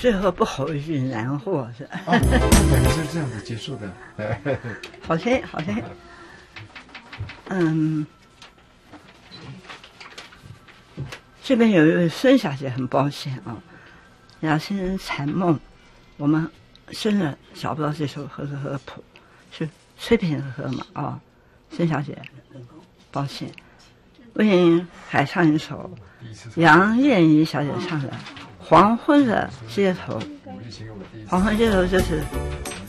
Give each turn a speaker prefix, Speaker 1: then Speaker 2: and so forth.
Speaker 1: 最后不吼一句难过是吧？
Speaker 2: 哦，等于是这样子结束的。
Speaker 1: 好像，这边有一位孙小姐很抱歉啊，雅心禅梦，我们生了找不到这首和谱，是崔平和嘛啊，孙小姐，抱歉，为您还唱一首杨燕怡小姐唱的《黄昏的街头》。黄昏街头就是